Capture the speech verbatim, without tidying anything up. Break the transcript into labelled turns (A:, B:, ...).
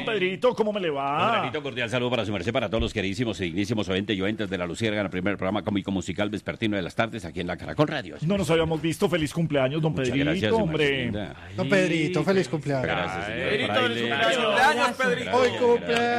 A: don Pedrito, ¿cómo me le
B: Don
A: va?
B: Granito, cordial saludo para su merced, para todos los queridísimos y dignísimos oyentes y oyentes de La Luciérnaga, el primer programa cómico musical vespertino de las tardes aquí en la Caracol Radio.
A: No nos habíamos visto. Feliz cumpleaños, don
B: Muchas
A: Pedrito,
B: gracias, su
A: hombre.
B: merced.
C: Don Pedrito, feliz cumpleaños.
B: Gracias, señor
D: Pedrito,
B: Fraile.
D: feliz cumpleaños, Pedrito.
C: Hoy cumple